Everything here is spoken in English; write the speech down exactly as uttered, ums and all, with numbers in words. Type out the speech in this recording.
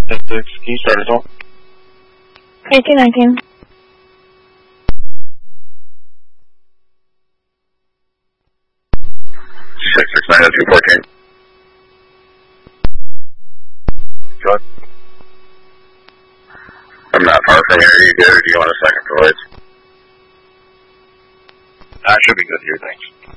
Can you start us off? eighteen nineteen. six six nine oh two fourteen. Go ahead. I'm not far from here. You good, or do you want a second for lights? I should be good here, thanks.